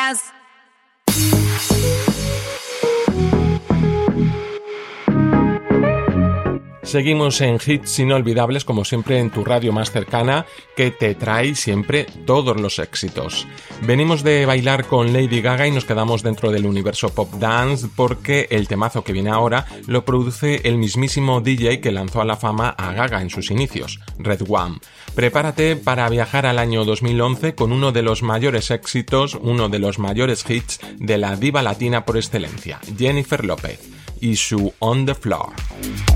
ass. Seguimos en hits inolvidables, como siempre en tu radio más cercana, que te trae siempre todos los éxitos. Venimos de bailar con Lady Gaga y nos quedamos dentro del universo pop dance porque el temazo que viene ahora lo produce el mismísimo DJ que lanzó a la fama a Gaga en sus inicios, Red One. Prepárate para viajar al año 2011 con uno de los mayores éxitos, uno de los mayores hits de la diva latina por excelencia, Jennifer López, y su On the Floor.